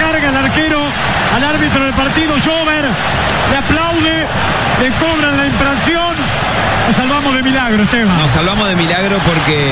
carga el arquero al árbitro del partido, Jover, le aplaude, le cobran la infracción. Nos salvamos de milagro, Esteban. Nos salvamos de milagro porque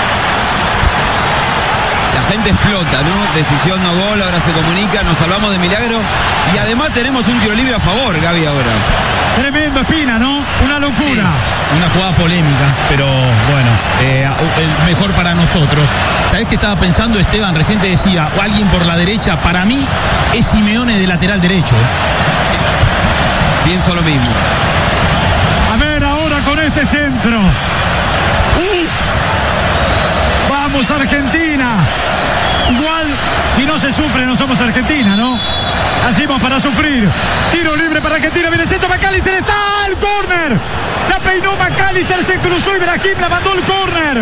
la gente explota, ¿no? Decisión no gol, ahora se comunica, nos salvamos de milagro y además tenemos un tiro libre a favor, Gaby, ahora. Tremendo, Espina, ¿no? Una locura. Sí, una jugada polémica, pero bueno, el mejor para nosotros. ¿Sabés qué estaba pensando, Esteban? Recién te decía, o alguien por la derecha, para mí es Simeone de lateral derecho. Pienso lo mismo. A ver ahora con este centro. ¡Uf! Vamos, Argentina. Igual, si no se sufre, no somos Argentina, ¿no? Nacimos para sufrir. Tiro libre para Argentina. Viene el centro, McAllister está al córner. La peinó McAllister, se cruzó Ibrahim, la mandó al córner.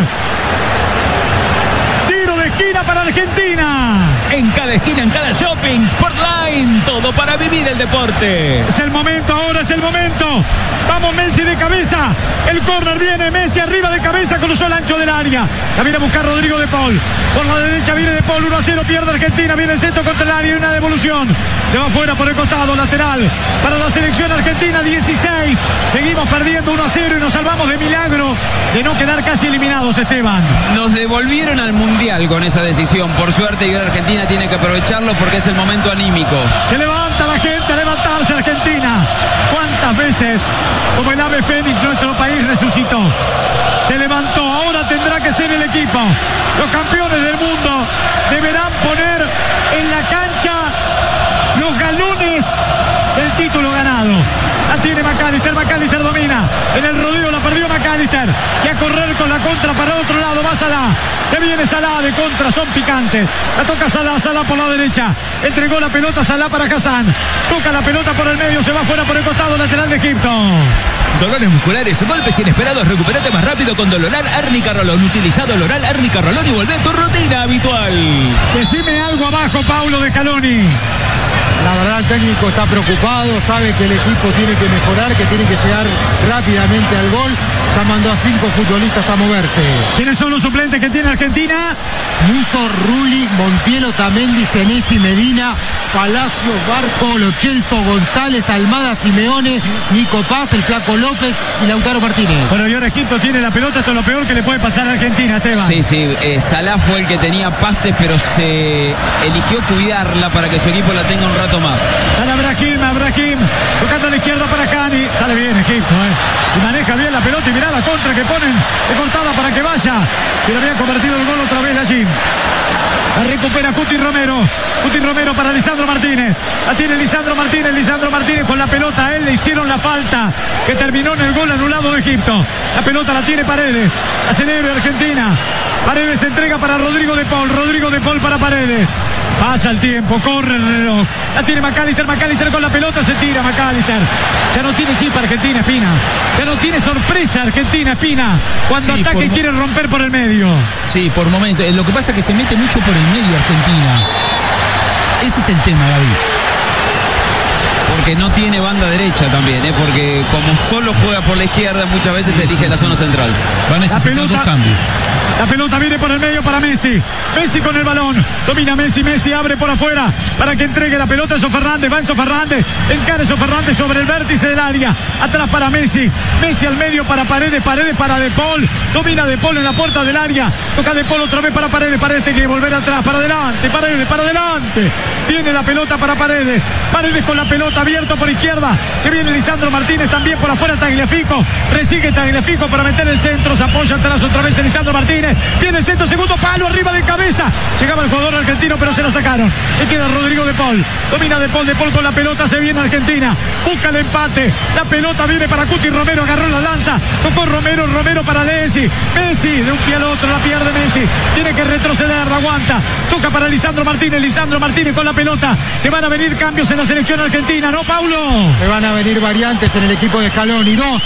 Tiro de esquina para Argentina. En cada esquina, en cada shopping, Sportline, todo para vivir el deporte. Es el momento, ahora es el momento. Vamos, Messi de cabeza. El córner viene, Messi arriba de cabeza, cruzó el ancho del área. La viene a buscar Rodrigo de Paul. Por la derecha viene de Paul, 1-0, pierde Argentina. Viene el centro contra el área y una devolución. Se va fuera por el costado, lateral para la selección argentina, 16. Seguimos perdiendo 1-0 y nos salvamos de milagro de no quedar casi eliminados, Esteban. Nos devolvieron al Mundial con esa decisión. Por suerte, y Argentina tiene que aprovecharlo porque es el momento anímico. Se levanta la gente a levantarse, Argentina. ¿Cuántas veces, como el ave fénix, nuestro país resucitó? Se levantó, ahora tendrá que ser el equipo. Los campeones del mundo deberán poner en la cancha los galones del título ganado. La tiene McAllister domina. En el rodeo la perdió McAllister. Y a correr con la contra para el otro lado va Salah. Se viene Salah de contra, son picantes. La toca Salah por la derecha. Entregó la pelota Salah para Hassan. Toca la pelota por el medio, se va fuera por el costado lateral de Egipto. Dolores musculares, golpes inesperados, recupérate más rápido con Doloral Árnica Rolón. Utiliza Doloral Árnica Rolón y volvé a tu rutina habitual. Decime algo abajo, Paulo de Scaloni. La verdad, el técnico está preocupado, sabe que el equipo tiene que mejorar, que tiene que llegar rápidamente al gol. Ya mandó a 5 futbolistas a moverse. ¿Quiénes son los suplentes que tiene Argentina? Musso, Rulli, Montiel, Otamendi, Senesi, Medina, Palacio, Barco, Lo Celso, González, Almada, Simeone, Nico Paz, el Flaco López y Lautaro Martínez. Bueno, y ahora Egipto tiene la pelota, esto es lo peor que le puede pasar a Argentina, Esteban. Sí, Salah fue el que tenía pases, pero se eligió cuidarla para que su equipo la tenga un rato más. Sale Brahim, tocando a la izquierda para Cani. Sale bien Egipto, y maneja bien la pelota y mirá la contra que ponen de cortada para que vaya. Pero había convertido el gol otra vez allí. La recupera Cuti Romero para Lisandro Martínez. La tiene Lisandro Martínez con la pelota. A él le hicieron la falta que terminó en el gol anulado de Egipto. La pelota la tiene Paredes. Acelera Argentina. Paredes se entrega para Rodrigo de Paul para Paredes. Pasa el tiempo, corre el reloj. La tiene McAllister con la pelota, se tira McAllister. Ya no tiene chip Argentina, Espina. Ya no tiene sorpresa Argentina, Espina. Cuando sí, ataque quiere romper por el medio. Sí, por momentos. Lo que pasa es que se mete mucho por el medio Argentina. Ese es el tema, Gaby. Porque no tiene banda derecha también, porque como solo juega por la izquierda, muchas veces elige la zona central. Va a necesitar dos cambios. La pelota viene por el medio para Messi. Messi con el balón. Domina Messi abre por afuera para que entregue la pelota a Enzo Fernández. Va Enzo Fernández. Encara Enzo Fernández sobre el vértice del área. Atrás para Messi. Messi al medio para Paredes para De Paul. Domina De Paul en la puerta del área. Toca De Paul otra vez para Paredes. Paredes tiene que volver atrás. Para adelante. Paredes para adelante. Viene la pelota para Paredes. Paredes con la pelota abierta por izquierda. Se viene Lisandro Martínez también por afuera. Tagliafico. Resigue Tagliafico para meter el centro. Se apoya atrás otra vez Lisandro Martínez. Viene el centro, segundo palo, arriba de cabeza. Llegaba el jugador argentino, pero se la sacaron. Le queda Rodrigo de Paul. Domina de Paul con la pelota. Se viene Argentina. Busca el empate. La pelota viene para Cuti Romero. Agarró la lanza. Tocó Romero para Messi. Messi de un pie al otro. La pierde Messi. Tiene que retroceder. La aguanta. Toca para Lisandro Martínez con la pelota. Se van a venir cambios en la selección argentina, ¿no, Paulo? Se van a venir variantes en el equipo de Scaloni. 2.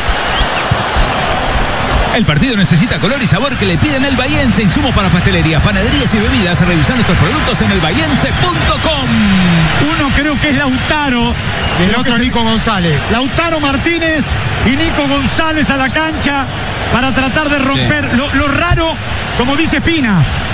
El partido necesita color y sabor que le piden el Bahiense. Insumos para pastelerías, panaderías y bebidas. Revisando estos productos en elbahiense.com. Uno creo que es Lautaro. El otro Nico González. Lautaro Martínez y Nico González a la cancha para tratar de romper. Sí. Lo raro, como dice Espina,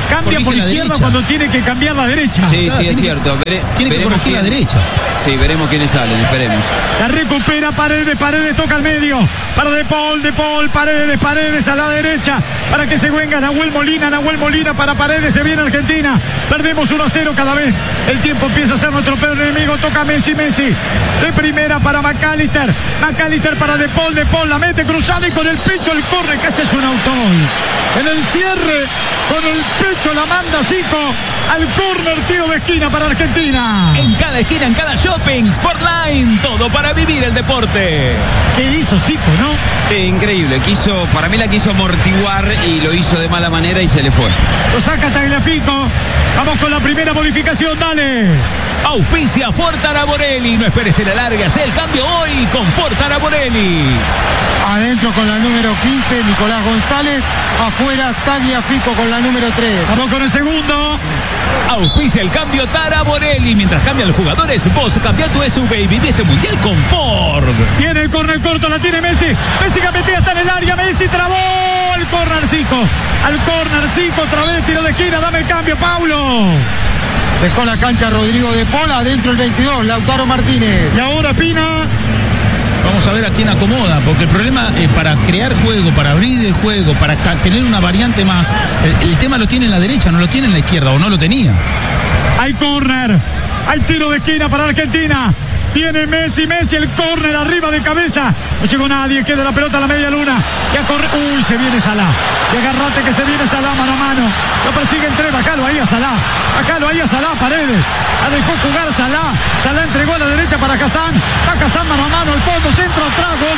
cambia por la izquierda derecha cuando tiene que cambiar la derecha. Sí, Claro, sí, es cierto. tiene que corregir la derecha. Sí, veremos quiénes salen, esperemos. La recupera Paredes, Paredes toca al medio. Para De Paul, Paredes, Paredes a la derecha. Para que se venga Nahuel Molina para Paredes, se viene Argentina. Perdemos 1-0 cada vez. El tiempo empieza a ser nuestro peor enemigo. Toca Messi. De primera para McAllister para De Paul la mete cruzada y con el pecho el corre, que ese es un autogol. En el cierre, con el pecho la manda Zico al córner, tiro de esquina para Argentina. En cada esquina, en cada shopping, Sportline, todo para vivir el deporte. ¿Qué hizo Zico, no? Sí, increíble. Para mí la quiso amortiguar y lo hizo de mala manera y se le fue. Lo saca Tagliafico. Vamos con la primera modificación, dale. Auspicia Fortara Borelli. No esperes el alargue, haz el cambio hoy con Fortara Borelli. Adentro con la número 15, Nicolás González. Afuera, Tagliafico con la número 3. Vamos con el segundo. Auspicia el cambio Tara Borelli. Mientras cambian los jugadores, vos cambia tu SUV y viví este mundial con Ford. Viene el córner corto, la tiene Messi. Messi Gametía está en el área. Messi trabó el córner Zico. Al córner Zico, otra vez tiro de esquina. Dame el cambio, Paulo. Dejó la cancha Rodrigo De Paul, adentro el 22, Lautaro Martínez. Y ahora Pina. Vamos a ver a quién acomoda, porque el problema es para crear juego, para abrir el juego, para tener una variante más. El tema lo tiene en la derecha, no lo tiene en la izquierda, o no lo tenía. Hay córner. Hay tiro de esquina para Argentina. Viene Messi, el córner arriba de cabeza. No llegó nadie, queda la pelota a la media luna. Y a correr. Uy, se viene Salah. Y agarrate que se viene Salah mano a mano. Lo persiguen tres, bajalo ahí a Salah. Paredes. La dejó jugar Salah. Salah entregó a la derecha para Hassan. Va Hassan mano a mano, al fondo, centro atrás. Gol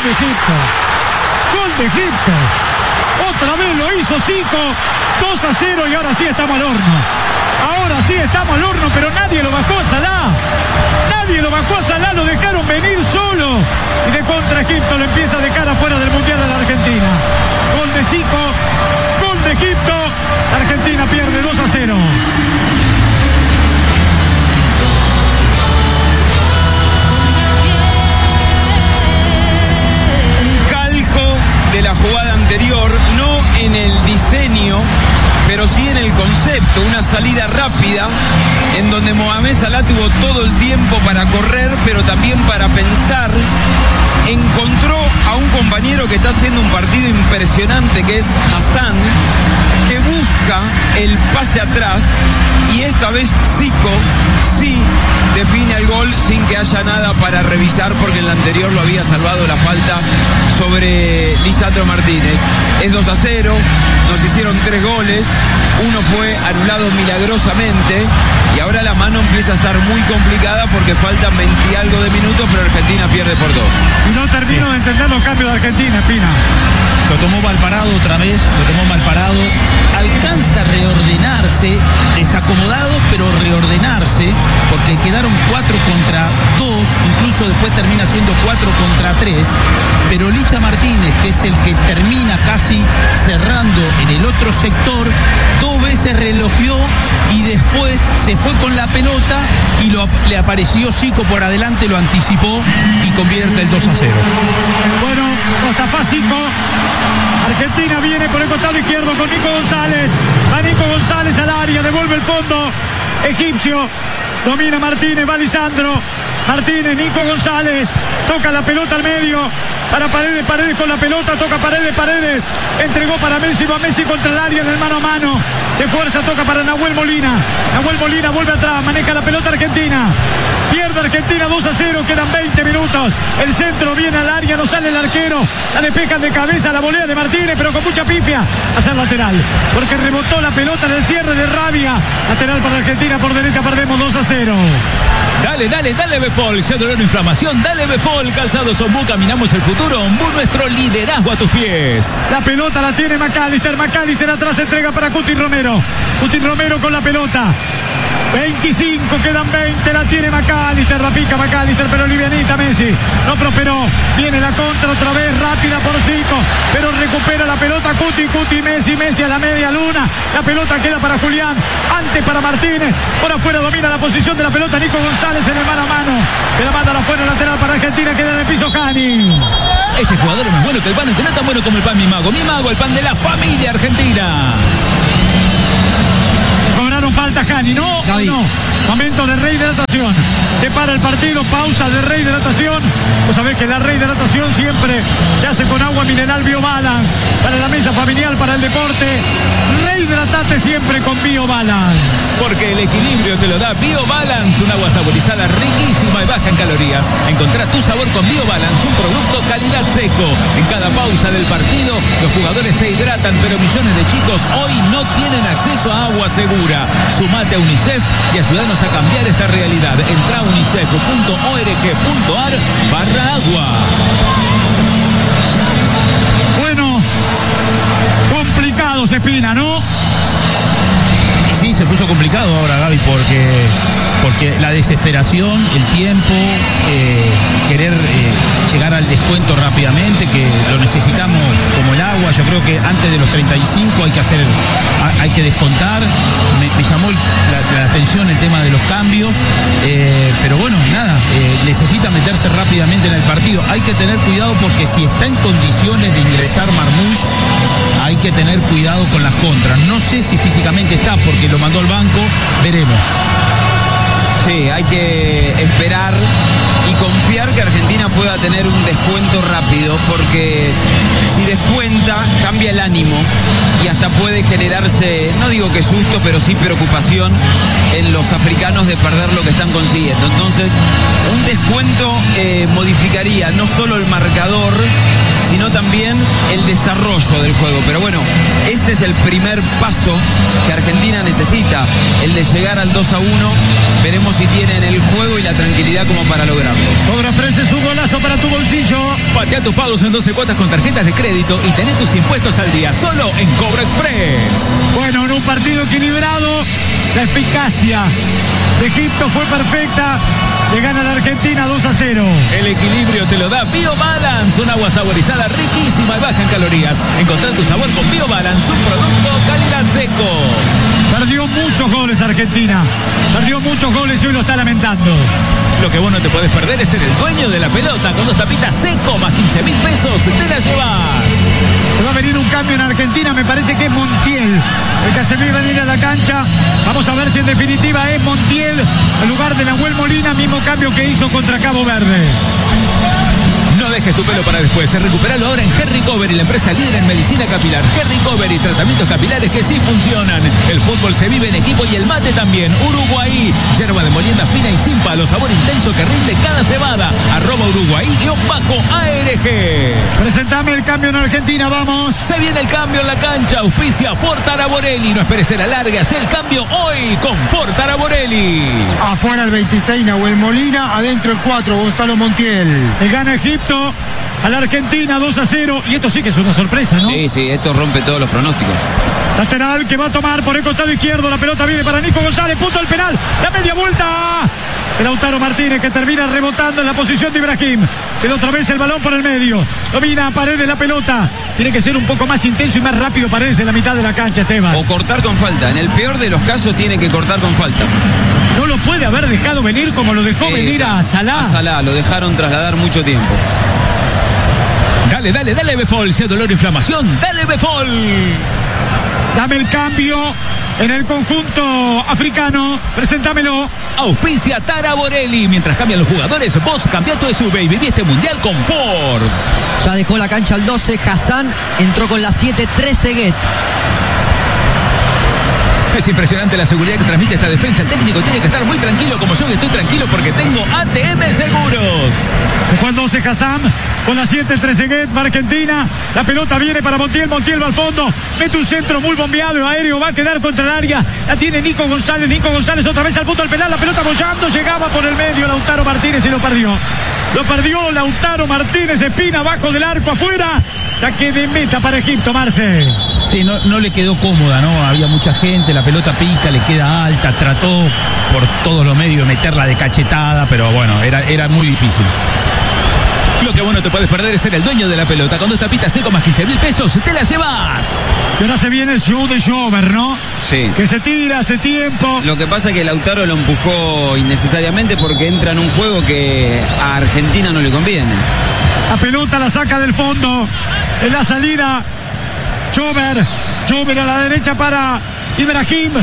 de Egipto. Otra vez lo hizo Zico. 2-0 y ahora sí estamos al horno. Pero nadie lo bajó a Salah. Lo dejaron venir solo. Y de contra Egipto lo empieza a dejar afuera del Mundial de la Argentina. Gol de Zico, gol de Egipto. La Argentina pierde 2-0. Un calco de la jugada anterior, no en el diseño, pero sí en el concepto. Una salida rápida en donde Mohamed Salah tuvo todo el tiempo para correr, pero también para pensar. Encontró a un compañero que está haciendo un partido impresionante, que es Hassan, que busca el pase atrás, y esta vez Zico sí define el gol sin que haya nada para revisar, porque en la anterior lo había salvado la falta sobre Lisandro Martínez. Es 2-0, nos hicieron 3 goles, uno fue anulado milagrosamente y ahora la mano empieza a estar muy complicada porque faltan 20 y algo de minutos, pero Argentina pierde por 2. Y no termino de entender los cambios de Argentina, Pina. Lo tomó Malparado otra vez, alcanza a reordenarse, desacomodado, pero reordenarse, porque quedaron 4 contra 2, incluso después termina siendo 4 contra 3, pero Licha Martínez, que es el que termina casi cerrando en el otro sector, 2 veces relojeó y después se fue con la pelota y le apareció Zico por adelante, lo anticipó y convierte el 2-0. Bueno, Mustafa Zico. Argentina viene por el costado izquierdo con Nico González. Va Nico González al área, devuelve el fondo. Egipcio. Domina Martínez, va Lisandro. Martínez, Nico González. Toca la pelota al medio. Para Paredes, Paredes con la pelota. Toca Paredes, Paredes. Entregó para Messi, va Messi contra el área en el mano a mano. Se fuerza, toca para Nahuel Molina. Nahuel Molina vuelve atrás, maneja la pelota Argentina. Pierde Argentina 2-0, quedan 20 minutos. El centro viene al área, no sale el arquero. La despejan de cabeza, la volea de Martínez, pero con mucha pifia. A ser lateral, porque rebotó la pelota en el cierre de Rabia. Lateral para Argentina, por derecha perdemos 2-0. Dale Befol, se dolor inflamación, dale Befol, calzados Ombú, caminamos el futuro, Ombú, nuestro liderazgo a tus pies. La pelota la tiene McAllister atrás entrega para Cuti Romero con la pelota. 25, quedan 20, la tiene McAllister, la pica McAllister, pero livianita Messi, no prosperó, viene la contra otra vez, rápida por Zico, pero recupera la pelota Cuti, Messi a la media luna, la pelota queda para Julián, antes para Martínez, por afuera domina la posición de la pelota Nico González en el mano a mano, se la manda afuera, lateral para Argentina, queda en el piso Cani. Este jugador es más bueno que el pan, que no tan bueno como el pan Mi Mago, el pan de la familia argentina. falta, Jani, ¿no? Gaby. ¿O no? Momento de rehidratación. Se para el partido, pausa de rehidratación. Vos sabés que la rehidratación siempre se hace con agua mineral BioBalance. Para la mesa familiar, para el deporte. Rehidratate siempre con BioBalance. Porque el equilibrio te lo da BioBalance, un agua saborizada riquísima y baja en calorías. Encontrá tu sabor con BioBalance, un producto calidad seco. En cada pausa del partido, los jugadores se hidratan, pero millones de chicos hoy no tienen acceso a agua segura. Sumate a UNICEF y ayúdanos a cambiar esta realidad. Entrá a unicef.org.ar/agua. Bueno, complicado Espina, ¿no? Sí, se puso complicado ahora, Gaby, porque la desesperación, el tiempo, querer llegar al descuento rápidamente, que lo necesitamos como el agua. Yo creo que antes de los 35 hay que descontar. Me llamó la atención el tema de los cambios, pero bueno, nada, necesita meterse rápidamente en el partido. Hay que tener cuidado porque si está en condiciones de ingresar Marmoush, hay que tener cuidado con las contras. No sé si físicamente está porque lo mandó al banco, veremos. Sí, hay que esperar y confiar que Argentina pueda tener un descuento rápido, porque si descuenta cambia el ánimo y hasta puede generarse, no digo que susto, pero sí preocupación en los africanos de perder lo que están consiguiendo. Entonces, un descuento modificaría no solo el marcador, sino también el desarrollo del juego. Pero bueno, ese es el primer paso que Argentina necesita, el de llegar al 2-1. Veremos si tienen el juego y la tranquilidad como para lograrlo. Cobra Express es un golazo para tu bolsillo. Patea tus pagos en 12 cuotas con tarjetas de crédito y tené tus impuestos al día solo en Cobra Express. Bueno, en un partido equilibrado, la eficacia de Egipto fue perfecta. Le gana la Argentina 2-0. El equilibrio te lo da BioBalance, un agua saborizada riquísima y baja en calorías. Encontrá tu sabor con BioBalance, un producto calidad seco. Perdió muchos goles Argentina. Perdió muchos goles y hoy lo está lamentando. Lo que vos no te podés perder es ser el dueño de la pelota. Con 2 tapitas seco más 15.000 pesos te la llevas. Se va a venir un cambio en Argentina, me parece que es Montiel el que se ve venir a la cancha. Vamos a ver si en definitiva es Montiel en lugar de Nahuel Molina, mismo cambio que hizo contra Cabo Verde. No dejes tu pelo para después. Recuperalo ahora en Hair Recovery, la empresa líder en medicina capilar. Hair Recovery, tratamientos capilares que sí funcionan. El fútbol se vive en equipo y el mate también. Uruguay, yerba de molienda fina y sin palo, sabor intenso que rinde cada cebada. @Uruguay_ARG. Presentame el cambio en Argentina, vamos. Se viene el cambio en la cancha. Auspicia Ford Araborelli. No esperes el alargue, haz el cambio hoy con Ford Araborelli. Afuera el 26, Nahuel Molina. Adentro el 4, Gonzalo Montiel. Le gana Egipto a la Argentina 2-0. Y esto sí que es una sorpresa, ¿no? Sí, esto rompe todos los pronósticos. Lateral que va a tomar por el costado izquierdo. La pelota viene para Nico González. Punto del penal. La media vuelta. El Lautaro Martínez que termina rebotando en la posición de Ibrahim. Que otra vez el balón por el medio. Domina Paredes la pelota. Tiene que ser un poco más intenso y más rápido Paredes en la mitad de la cancha, Esteban. O cortar con falta. En el peor de los casos tiene que cortar con falta. No lo puede haber dejado venir como lo dejó venir a Salah. A Salah, lo dejaron trasladar mucho tiempo. Dale, Befol. Si hay dolor o inflamación, dale, Befol. Dame el cambio en el conjunto africano. Preséntamelo. Auspicia Taraborelli. Mientras cambian los jugadores, vos cambiá tu SUV y viví este mundial con Ford. Ya dejó la cancha al 12, Hassan entró con la 7, 13 Guet. Es impresionante la seguridad que transmite esta defensa. El técnico tiene que estar muy tranquilo, como yo que estoy tranquilo porque tengo ATM Seguros. Se fue el 12 Hassan con la 7, 13 Guet para Argentina. La pelota viene para Montiel. Montiel va al fondo. Mete un centro muy bombeado y aéreo. Va a quedar contra el área. La tiene Nico González. Nico González otra vez al punto del penal. La pelota bollando. Llegaba por el medio Lautaro Martínez y lo perdió. Lo perdió Lautaro Martínez. Espina abajo del arco afuera. Saque de meta para Egipto, Marce. Sí, no le quedó cómoda, ¿no? Había mucha gente, la pelota pica, le queda alta, trató por todos los medios de meterla de cachetada, pero bueno, era muy difícil. Lo que vos no te puedes perder es ser el dueño de la pelota. Con 2 tapitas seco más 15.000 pesos, te la llevas. Y ahora se viene el show de Jover, ¿no? Sí. Que se tira hace tiempo. Lo que pasa es que Lautaro lo empujó innecesariamente porque entra en un juego que a Argentina no le conviene. La pelota la saca del fondo. En la salida, Jover a la derecha para Ibrahim.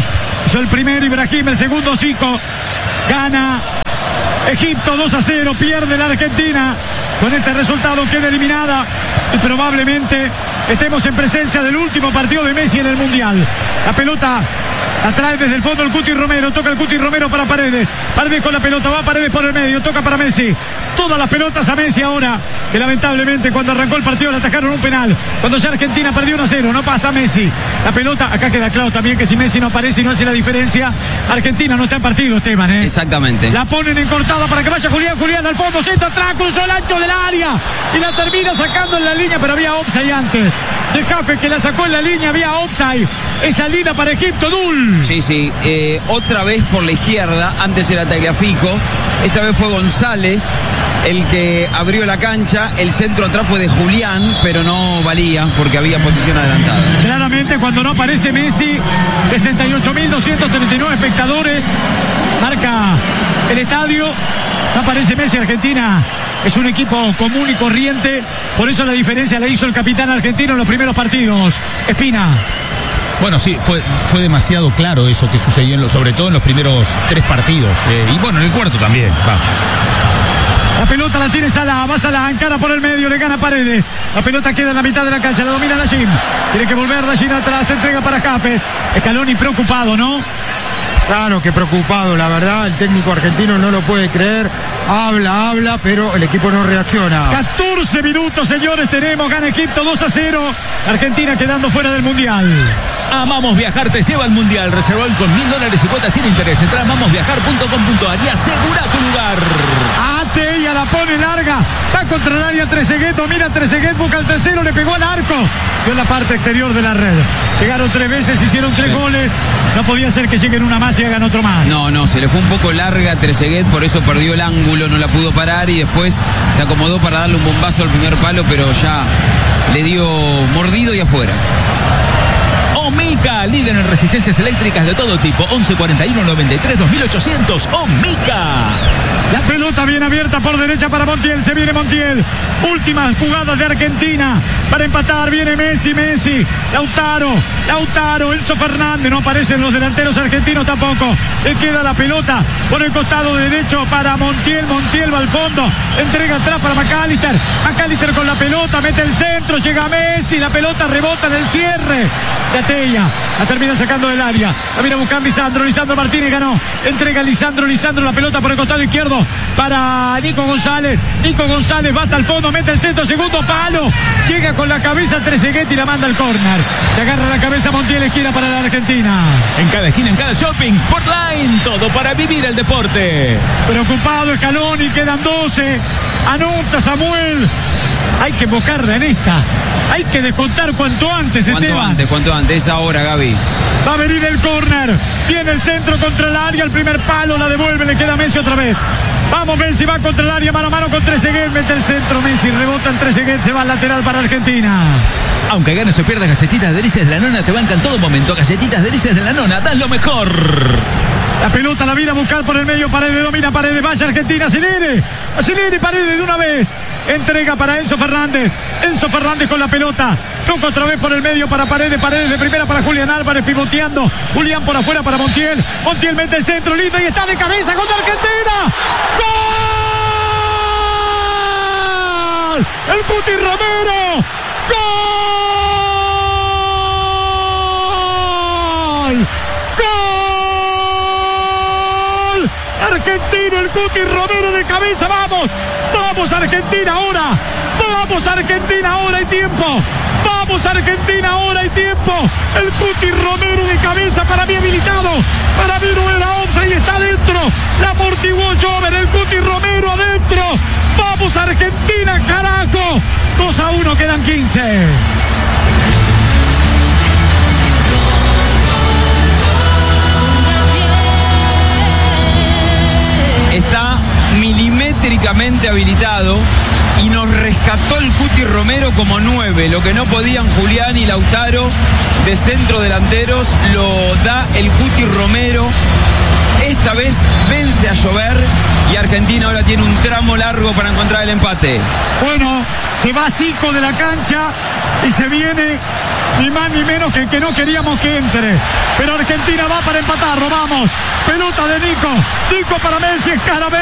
Hizo el primero Ibrahim, el segundo Zico. Gana Egipto 2-0, pierde la Argentina. Con este resultado queda eliminada y probablemente estemos en presencia del último partido de Messi en el Mundial. La pelota la trae desde el fondo el Cuti Romero, toca el Cuti Romero para Paredes. Paredes con la pelota, va Paredes por el medio, toca para Messi. Todas las pelotas a Messi ahora, que lamentablemente cuando arrancó el partido le atajaron un penal. Cuando ya Argentina perdió 1-0, no pasa Messi. La pelota, acá queda claro también que si Messi no aparece y no hace la diferencia, Argentina no está en partido, Esteban, ¿eh? Exactamente. La ponen en cortada para que vaya Julián al fondo, centro atrás, cruzó el ancho del área y la termina sacando en la línea, pero había offside antes. De Jafe que la sacó en la línea, había offside. Es salida para Egipto, Dul. Sí, otra vez por la izquierda, antes era Tagliafico, esta vez fue González el que abrió la cancha, el centro atrás fue de Julián, pero no valía porque había posición adelantada. Claramente cuando no aparece Messi, 68.239 espectadores, marca el estadio, no aparece Messi, Argentina es un equipo común y corriente, por eso la diferencia la hizo el capitán argentino en los primeros partidos. Espina. Bueno, sí, fue demasiado claro eso que sucedió, sobre todo en los primeros 3 partidos. Y bueno, en el cuarto también. Va. La pelota la tiene Salah, va Salah, encara por el medio, le gana Paredes. La pelota queda en la mitad de la cancha, la domina Lajim. Tiene que volver Lajim atrás, entrega para Capes. Scaloni preocupado, ¿no? Claro que preocupado, la verdad, el técnico argentino no lo puede creer. Habla, pero el equipo no reacciona. 14 minutos, señores, tenemos, gana Egipto 2-0. Argentina quedando fuera del Mundial. Amamos Viajar te lleva al Mundial. Reserva hoy con $1.000 y cuotas sin interés. Entra a amamosviajar.com.ar y asegura tu lugar. Ella la pone larga, va contra el área Trezeguet, domina Trezeguet, busca el tercero, le pegó al arco, dio en la parte exterior de la red. Llegaron 3 veces, hicieron 3 goles, no podía ser que lleguen una más y hagan otro más. No, se le fue un poco larga a Trezeguet, por eso perdió el ángulo, no la pudo parar y después se acomodó para darle un bombazo al primer palo, pero ya le dio mordido y afuera. Omica, líder en resistencias eléctricas de todo tipo. 11 41 93 2800. Omica. La pelota bien abierta por derecha para Montiel. Se viene Montiel. Últimas jugadas de Argentina para empatar. Viene Messi. Lautaro. Enzo Fernández. No aparecen los delanteros argentinos tampoco. Le queda la pelota por el costado derecho para Montiel. Montiel va al fondo. Entrega atrás para McAllister. McAllister con la pelota. Mete el centro. Llega Messi. La pelota rebota en el cierre de Atella. La termina sacando del área. La viene a buscar Lisandro. Lisandro Martínez ganó. Entrega a Lisandro la pelota por el costado izquierdo para Nico González. Nico González va hasta el fondo, mete el centro, segundo palo. Llega con la cabeza Trezeguet y la manda al córner. Se agarra la cabeza Montiel, esquina para la Argentina. En cada esquina, en cada shopping, Sportline. Todo para vivir el deporte. Preocupado Scaloni, quedan 12. Anota Samuel. Hay que buscarla en esta. Hay que descontar cuanto antes, Esteban. Cuanto antes, es ahora, Gaby. Va a venir el córner. Viene el centro contra el área, el primer palo, la devuelve, le queda Messi otra vez. Vamos, Messi va contra el área, mano a mano con Trezeguet, mete el centro, Messi rebota en Trezeguet, se va al lateral para Argentina. Aunque ganes o pierdas, Galletitas Delicias de la Nona te bancan todo momento. Galletitas Delicias de la Nona, dan lo mejor. La pelota la viene a buscar por el medio, Paredes domina, Paredes, vaya Argentina, acelere Paredes de una vez. Entrega para Enzo Fernández con la pelota. Toca otra vez por el medio para Paredes de primera para Julián Álvarez, pivoteando. Julián por afuera para Montiel. Montiel mete el centro, lindo, y está de cabeza contra Argentina. ¡Gol! ¡El Cuti Romero! ¡Gol! Argentino, el Cuti Romero de cabeza, vamos Argentina ahora, hay tiempo, vamos Argentina, ahora hay tiempo, el Cuti Romero de cabeza, para mí habilitado, para mí no era offside y está adentro, la amortiguó Jover, el Cuti Romero adentro, vamos Argentina, carajo, 2-1, quedan 15. Está milimétricamente habilitado y nos rescató el Cuti Romero como 9, lo que no podían Julián y Lautaro de centro delanteros, lo da el Cuti Romero. Esta vez vence a Jover y Argentina ahora tiene un tramo largo para encontrar el empate. Bueno, se va Zico de la cancha y se viene ni más ni menos que el que no queríamos que entre. Pero Argentina va para empatarlo, vamos. Pelota de Nico. Nico para Messi, Escarabelli.